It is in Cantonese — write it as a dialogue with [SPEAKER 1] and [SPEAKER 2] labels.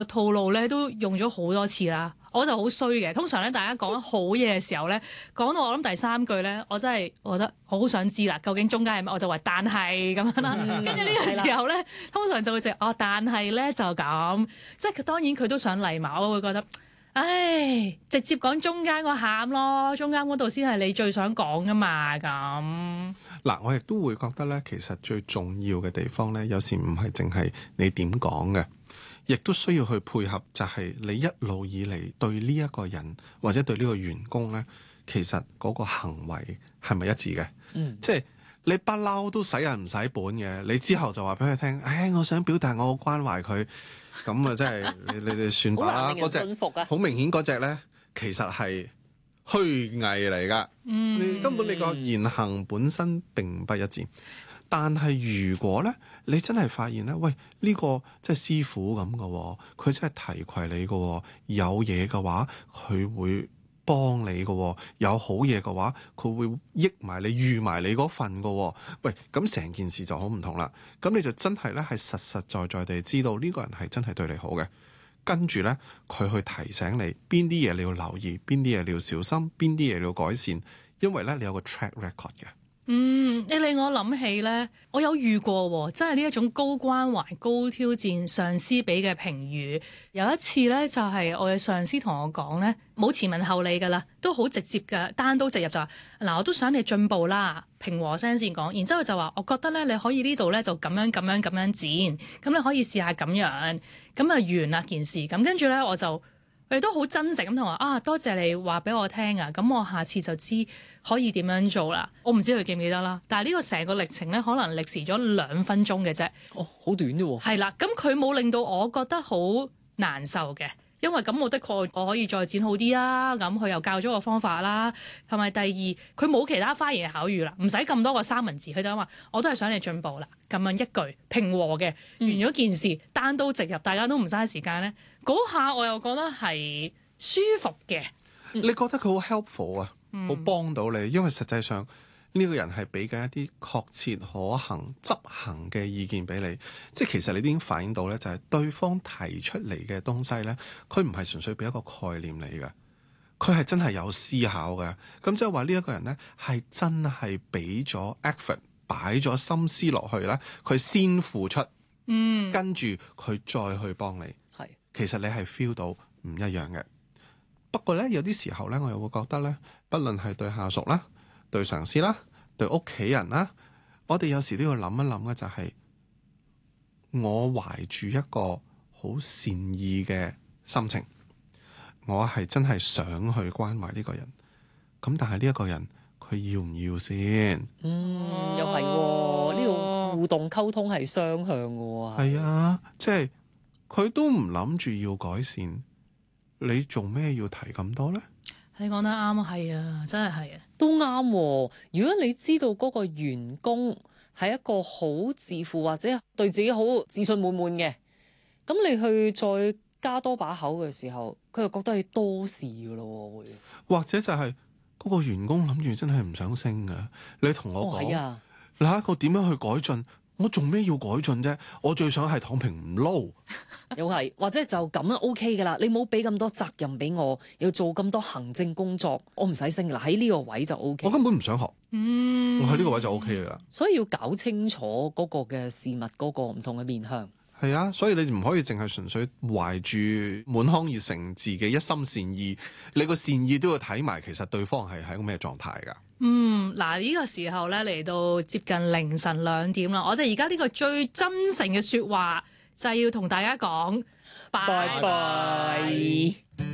[SPEAKER 1] 套路咧都用咗好多次啦，我就好衰嘅。通常咧，大家講好嘢嘅時候咧，講到我諗第三句咧，我真係我覺得我好想知啦，究竟中間係乜？我就話但係咁樣啦。跟住呢個時候咧，通常就會但係咧就咁，即係當然佢都想禮貌，我會覺得，唉，直接講中間個餡咯，中間嗰度先係你最想講噶嘛咁。
[SPEAKER 2] 嗱，我亦都會覺得咧，其實最重要嘅地方咧，有時唔係淨係你點講嘅。亦都需要去配合，就係你一路以嚟對呢一個人或者對呢個員工呢，其實嗰個行為係咪一致嘅？即係你不嬲都使人唔使本嘅，你之後就話俾佢聽，我想表達我好關懷佢，咁啊，真係你哋算吧啦。嗰隻好明顯嗰隻呢，其實係虛偽嚟㗎。你根本你個言行本身並不一致。但係如果咧，你真係發現咧，喂，呢個即係師傅咁嘅，佢真係提攜你嘅，有嘢嘅話佢會幫你嘅，有好嘢嘅話佢會益埋你預埋你嗰份嘅。喂，咁成件事就好唔同啦。咁你就真係咧係實實在在地知道呢個人係真係對你好嘅。跟住咧，佢去提醒你邊啲嘢你要留意，邊啲嘢你要小心，邊啲嘢你要改善，因為咧你有個 track record 嘅。
[SPEAKER 1] 你令我諗起咧，我有遇過喎，真係呢一種高關懷、高挑戰，上司俾嘅評語。有一次咧，就係我嘅上司同我講咧，冇前文後理噶啦，都好直接嘅，單刀直入就話嗱，我都想你進步啦，平和聲先講。然之後就話，我覺得咧，你可以呢度咧就咁樣咁樣咁樣剪，咁你可以試下咁樣，咁啊完啦件事。咁跟住咧，我哋都好真誠咁同我多謝你話俾我聽啊，咁我下次就知可以點樣做啦。我唔知佢記唔記得啦，但係呢個成個歷程咧，可能歷時咗2分鐘嘅啫。
[SPEAKER 3] 哦，好短啫喎。係
[SPEAKER 1] 啦，咁佢冇令到我覺得好難受嘅，因為咁我的確我可以再剪好啲啊。咁佢又教咗個方法啦，同埋第二佢冇其他花言巧語啦，唔使咁多個3文字，佢就話我都係想你進步啦。咁樣一句平和嘅完咗件事，單刀直入，大家都唔嘥時間咧。嗰下我又覺得係舒服嘅。
[SPEAKER 2] 你覺得佢好 helpful 啊，好幫到你，因為實際上呢個人係俾緊一啲確切可行執行嘅意見俾你，即係其實你已經反映到咧，就係對方提出嚟嘅東西咧，佢唔係純粹俾一個概念你嘅，佢係真係有思考嘅。咁即係話呢一個人咧係真係俾咗 effort，擺咗心思落去咧，佢先付出，跟住佢再去幫你。其實你係 feel 到唔一樣嘅。不過咧，有啲時候咧，我又會覺得咧，不論係對下屬啦、對上司啦、對屋企人啦，我哋有時都要諗一諗嘅就係，我懷住一個好善意嘅心情，我係真係想去關懷呢個人。咁但係呢一個人佢要唔要先？
[SPEAKER 3] 又係喎，呢個互動溝通係雙向嘅喎。
[SPEAKER 2] 係啊，即係佢都唔諗住要改善。你做咩要提咁多呢？
[SPEAKER 1] 你講得啱，係啊，真係啊，
[SPEAKER 3] 都啱喎。如果你知道嗰個員工係一個好自負或者對自己好自信滿滿嘅，咁你去再加多把口嘅時候，佢又覺得你多事噶咯，會
[SPEAKER 2] 或者就係嗰個員工諗住真係唔想升㗎，你同我講，嗱一個點樣去改進？我做咩要改進啫？我最想係躺平唔撈，
[SPEAKER 3] 又係或者就咁樣 OK 噶啦。你冇俾咁多責任俾我，要做咁多行政工作，我唔使升噶啦。喺呢個位就 OK。
[SPEAKER 2] 我根本唔想學，我喺呢個位就 OK 噶啦。
[SPEAKER 3] 所以要搞清楚嗰個嘅事物嗰個唔同嘅面向。
[SPEAKER 2] 係啊，所以你唔可以淨係純粹懷住滿腔熱誠，自己一心善意。你個善意都要睇埋，其實對方係喺個咩狀態㗎？
[SPEAKER 1] 嗱呢個時候咧嚟到接近凌晨2點啦，我哋而家呢個最真誠嘅説話就係要同大家講，拜拜。